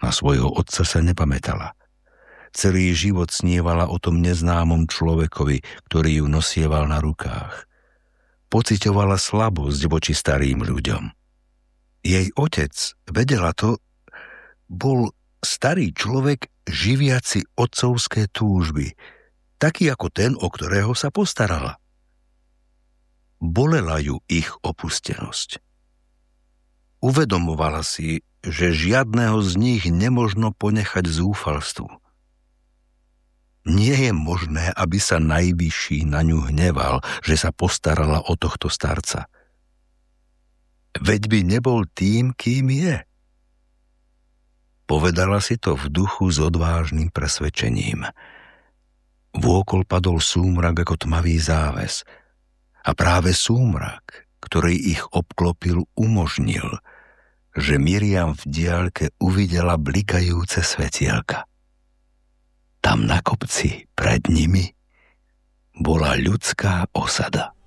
Na svojho otca sa nepamätala. Celý život snívala o tom neznámom človekovi, ktorý ju nosieval na rukách. Pociťovala slabosť voči starým ľuďom. Jej otec, vedela to, bol starý človek živiaci otcovské túžby, taký ako ten, o ktorého sa postarala. Bolela ju ich opustenosť. Uvedomovala si, že žiadneho z nich nemožno ponechať zúfalstvu. Nie je možné, aby sa najvyšší na ňu hneval, že sa postarala o tohto starca. Veď by nebol tým, kým je. Povedala si to v duchu s odvážnym presvedčením. Vôkol padol súmrak ako tmavý záves a práve súmrak, ktorý ich obklopil, umožnil, že Miriam v diaľke uvidela blikajúce svetielka. Tam na kopci pred nimi bola ľudská osada.